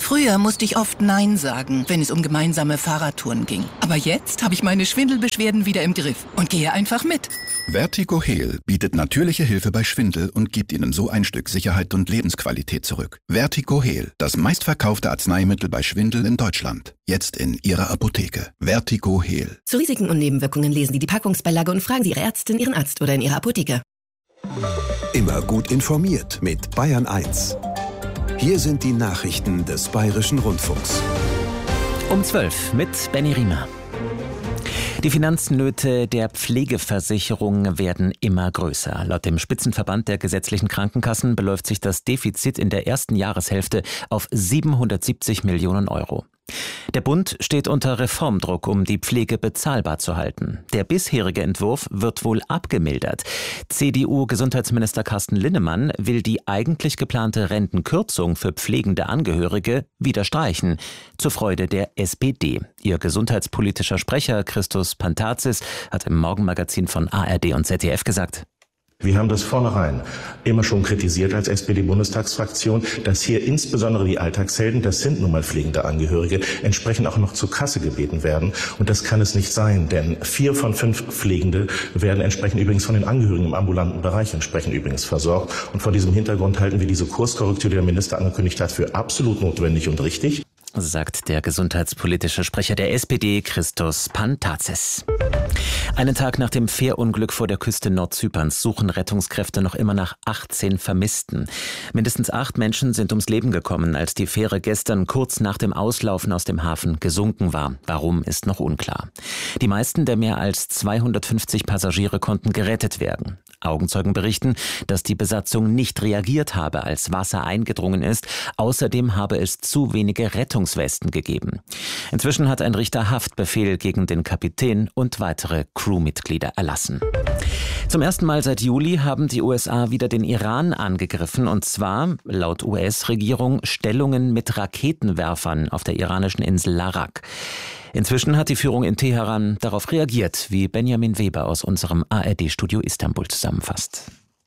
Früher musste ich oft Nein sagen, wenn es um gemeinsame Fahrradtouren ging. Aber jetzt habe ich meine Schwindelbeschwerden wieder im Griff und gehe einfach mit. Vertigo Heal bietet natürliche Hilfe bei Schwindel und gibt Ihnen so ein Stück Sicherheit und Lebensqualität zurück. Vertigo Heal, das meistverkaufte Arzneimittel bei Schwindel in Deutschland. Jetzt in Ihrer Apotheke. Vertigo Heal. Zu Risiken und Nebenwirkungen lesen Sie die Packungsbeilage und fragen Sie Ihre Ärztin, Ihren Arzt oder in Ihrer Apotheke. Immer gut informiert mit Bayern 1. Hier sind die Nachrichten des Bayerischen Rundfunks. Um 12 mit Benny Riemer. Die Finanznöte der Pflegeversicherung werden immer größer. Laut dem Spitzenverband der gesetzlichen Krankenkassen beläuft sich das Defizit in der ersten Jahreshälfte auf 770 Millionen Euro. Der Bund steht unter Reformdruck, um die Pflege bezahlbar zu halten. Der bisherige Entwurf wird wohl abgemildert. CDU-Gesundheitsminister Carsten Linnemann will die eigentlich geplante Rentenkürzung für pflegende Angehörige wieder streichen, zur Freude der SPD. Ihr gesundheitspolitischer Sprecher Christos Pantazis hat im Morgenmagazin von ARD und ZDF gesagt: Wir haben das vornherein immer schon kritisiert als SPD-Bundestagsfraktion, dass hier insbesondere die Alltagshelden, das sind nun mal pflegende Angehörige, entsprechend auch noch zur Kasse gebeten werden. Und das kann es nicht sein, denn 4 von 5 Pflegende werden entsprechend übrigens von den Angehörigen im ambulanten Bereich entsprechend übrigens versorgt. Und vor diesem Hintergrund halten wir diese Kurskorrektur, die der Minister angekündigt hat, für absolut notwendig und richtig. Sagt der gesundheitspolitische Sprecher der SPD, Christos Pantazis. Einen Tag nach dem Fährunglück vor der Küste Nordzyperns suchen Rettungskräfte noch immer nach 18 Vermissten. Mindestens 8 Menschen sind ums Leben gekommen, als die Fähre gestern kurz nach dem Auslaufen aus dem Hafen gesunken war. Warum, ist noch unklar. Die meisten der mehr als 250 Passagiere konnten gerettet werden. Augenzeugen berichten, dass die Besatzung nicht reagiert habe, als Wasser eingedrungen ist. Außerdem habe es zu wenige Rettungswesten gegeben. Inzwischen hat ein Richter Haftbefehl gegen den Kapitän und weitere Crewmitglieder erlassen. Zum ersten Mal seit Juli haben die USA wieder den Iran angegriffen, und zwar, laut US-Regierung, Stellungen mit Raketenwerfern auf der iranischen Insel Larak. Inzwischen hat die Führung in Teheran darauf reagiert, wie Benjamin Weber aus unserem ARD-Studio Istanbul zusammenfasst.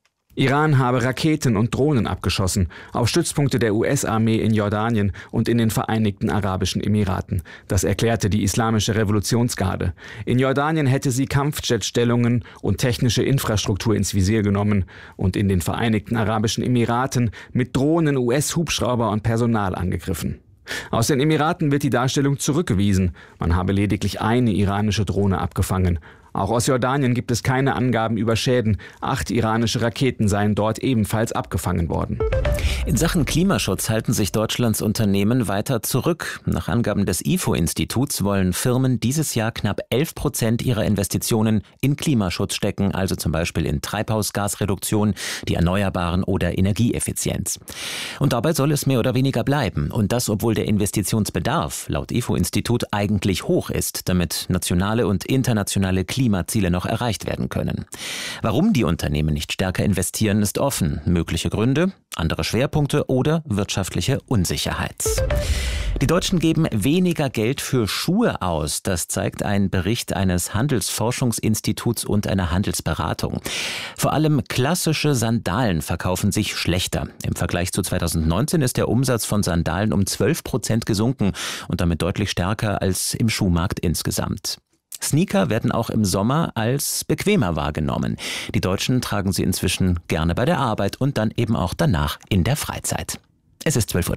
Iran habe Raketen und Drohnen abgeschossen auf Stützpunkte der US-Armee in Jordanien und in den Vereinigten Arabischen Emiraten. Das erklärte die Islamische Revolutionsgarde. In Jordanien hätte sie Kampfjetstellungen und technische Infrastruktur ins Visier genommen und in den Vereinigten Arabischen Emiraten mit Drohnen US-Hubschrauber und Personal angegriffen. Aus den Emiraten wird die Darstellung zurückgewiesen. Man habe lediglich eine iranische Drohne abgefangen. Auch aus Jordanien gibt es keine Angaben über Schäden. 8 iranische Raketen seien dort ebenfalls abgefangen worden. In Sachen Klimaschutz halten sich Deutschlands Unternehmen weiter zurück. Nach Angaben des IFO-Instituts wollen Firmen dieses Jahr knapp 11% ihrer Investitionen in Klimaschutz stecken, also zum Beispiel in Treibhausgasreduktion, die Erneuerbaren oder Energieeffizienz. Und dabei soll es mehr oder weniger bleiben. Und das, obwohl der Investitionsbedarf laut IFO-Institut eigentlich hoch ist, damit nationale und internationale Klimaziele noch erreicht werden können. Warum die Unternehmen nicht stärker investieren, ist offen. Mögliche Gründe, andere Schwerpunkte oder wirtschaftliche Unsicherheit. Die Deutschen geben weniger Geld für Schuhe aus. Das zeigt ein Bericht eines Handelsforschungsinstituts und einer Handelsberatung. Vor allem klassische Sandalen verkaufen sich schlechter. Im Vergleich zu 2019 ist der Umsatz von Sandalen um 12% gesunken und damit deutlich stärker als im Schuhmarkt insgesamt. Sneaker werden auch im Sommer als bequemer wahrgenommen. Die Deutschen tragen sie inzwischen gerne bei der Arbeit und dann eben auch danach in der Freizeit. Es ist 12:03 Uhr.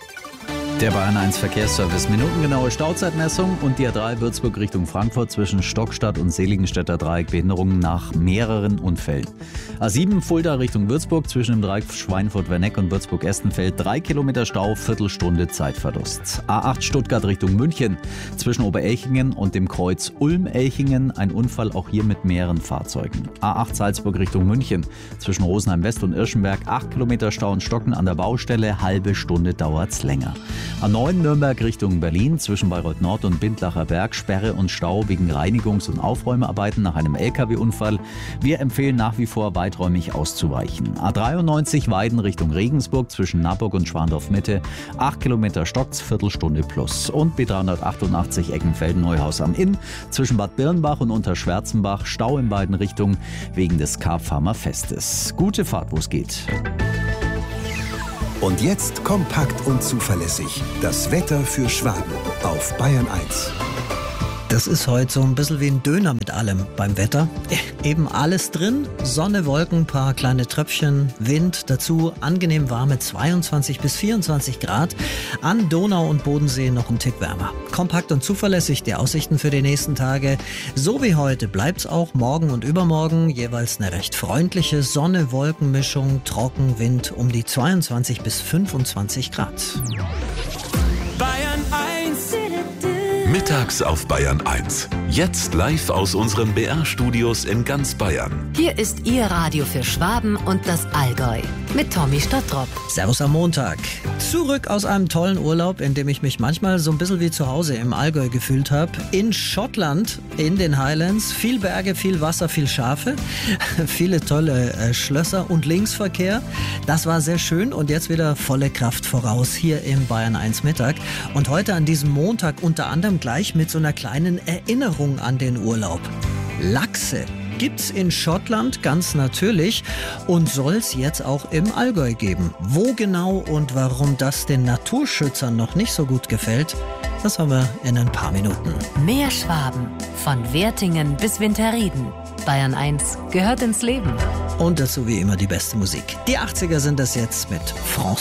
Der Bayern 1 Verkehrsservice. Minutengenaue Stauzeitmessung und die A3 Würzburg Richtung Frankfurt zwischen Stockstadt und Seligenstädter Dreieck. Behinderungen nach mehreren Unfällen. A7 Fulda Richtung Würzburg zwischen dem Dreieck Schweinfurt-Werneck und Würzburg-Estenfeld. 3 Kilometer Stau, Viertelstunde Zeitverlust. A8 Stuttgart Richtung München zwischen Oberelchingen und dem Kreuz Ulm-Elchingen. Ein Unfall auch hier mit mehreren Fahrzeugen. A8 Salzburg Richtung München zwischen Rosenheim West und Irschenberg. 8 Kilometer Stau und Stocken an der Baustelle. Halbe Stunde dauert's länger. A9 Nürnberg Richtung Berlin zwischen Bayreuth Nord und Bindlacher Berg. Sperre und Stau wegen Reinigungs- und Aufräumarbeiten nach einem LKW-Unfall. Wir empfehlen nach wie vor weiträumig auszuweichen. A93 Weiden Richtung Regensburg zwischen Naburg und Schwandorf-Mitte. 8 Kilometer stockt's, Viertelstunde plus. Und B388 Eckenfelden-Neuhaus am Inn zwischen Bad Birnbach und Unterschwärzenbach. Stau in beiden Richtungen wegen des Karpfarmer Festes. Gute Fahrt, wo es geht. Und jetzt kompakt und zuverlässig. Das Wetter für Schwaben auf Bayern 1. Das ist heute so ein bisschen wie ein Döner mit allem beim Wetter. Eben alles drin, Sonne, Wolken, paar kleine Tröpfchen, Wind, dazu angenehm warme 22 bis 24 Grad. An Donau und Bodensee noch ein Tick wärmer. Kompakt und zuverlässig die Aussichten für die nächsten Tage. So wie heute bleibt's auch morgen und übermorgen. Jeweils eine recht freundliche Sonne-Wolken-Mischung, trocken, Wind um die 22 bis 25 Grad. Bayern 1. Mittags auf Bayern 1. Jetzt live aus unseren BR-Studios in ganz Bayern. Hier ist Ihr Radio für Schwaben und das Allgäu mit Tommy Stottrop. Servus am Montag. Zurück aus einem tollen Urlaub, in dem ich mich manchmal so ein bisschen wie zu Hause im Allgäu gefühlt habe. In Schottland, in den Highlands. Viel Berge, viel Wasser, viel Schafe. Viele tolle Schlösser und Linksverkehr. Das war sehr schön und jetzt wieder volle Kraft voraus hier im Bayern 1 Mittag. Und heute an diesem Montag unter anderem gleich mit so einer kleinen Erinnerung an den Urlaub. Lachse gibt's in Schottland ganz natürlich und soll's jetzt auch im Allgäu geben. Wo genau und warum das den Naturschützern noch nicht so gut gefällt, das haben wir in ein paar Minuten. Mehr Schwaben, von Wertingen bis Winterrieden. Bayern 1 gehört ins Leben. Und dazu wie immer die beste Musik. Die 80er sind das jetzt mit France